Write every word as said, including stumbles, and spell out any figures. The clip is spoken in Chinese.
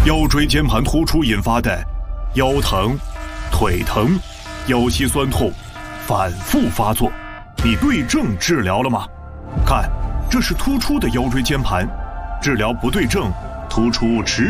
腰椎间盘突出引发的腰疼、腿疼、腰膝酸痛反复发作，你对症治疗了吗？看，这是突出的腰椎间盘，治疗不对症，突出持